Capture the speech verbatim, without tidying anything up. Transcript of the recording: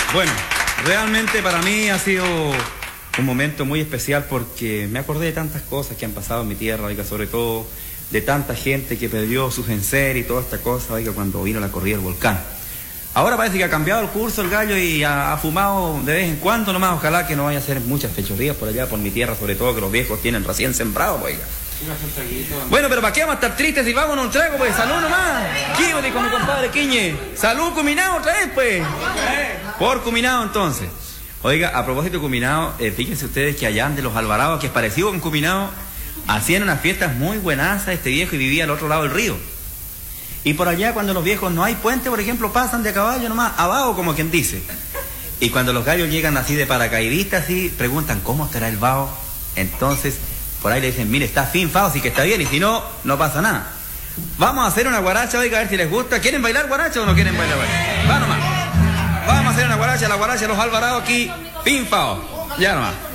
Bueno, realmente para mí ha sido un momento muy especial porque me acordé de tantas cosas que han pasado en mi tierra, oiga, sobre todo de tanta gente que perdió sus enseres y toda esta cosa, oiga, cuando vino la corrida del volcán. Ahora parece que ha cambiado el curso el gallo y ha, ha fumado de vez en cuando nomás. Ojalá que no vaya a hacer muchas fechorías por allá, por mi tierra, sobre todo que los viejos tienen recién sembrado, oiga. Bueno, pero ¿para qué vamos a estar tristes si vamos a un trago, pues? Salud nomás. Kibo, dijo mi compadre Quiñe. Salud, Cuminao, otra vez, pues. Por Cuminao, entonces. Oiga, a propósito de Cuminao, eh, fíjense ustedes que allá de los Alvarados, que es parecido con Cuminao, hacían unas fiestas muy buenazas este viejo y vivía al otro lado del río. Y por allá, cuando los viejos no hay puente, por ejemplo, pasan de a caballo nomás, abajo, como quien dice. Y cuando los gallos llegan así de paracaidistas, así, preguntan, ¿cómo estará el vaho? Entonces, por ahí le dicen, mire, está fin, Fao, sí que está bien, y si no, no pasa nada. Vamos a hacer una guaracha, oiga, a ver si les gusta. ¿Quieren bailar guaracha o no quieren bailar guaracha? Va nomás. Vamos a hacer una guaracha, la guaracha de los Alvarados aquí, fin, Fao. Ya nomás.